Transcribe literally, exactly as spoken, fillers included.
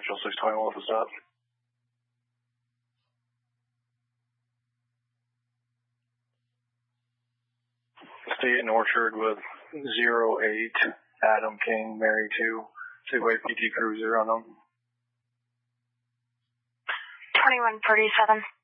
Marshall six twenty-one, what's the stop? State and Orchard with zero eight, Adam King, Mary two, Segway P T Cruiser on them. twenty-one forty-seven.